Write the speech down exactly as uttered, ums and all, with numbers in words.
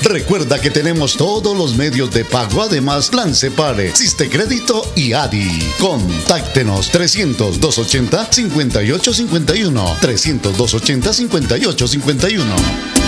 Recuerda que tenemos todos los medios de pago, además Plan Separe, Siste Crédito y A D I. Contáctenos trescientos, doscientos ochenta, cincuenta y ocho cincuenta y uno, trescientos, doscientos ochenta, cincuenta y ocho cincuenta y uno.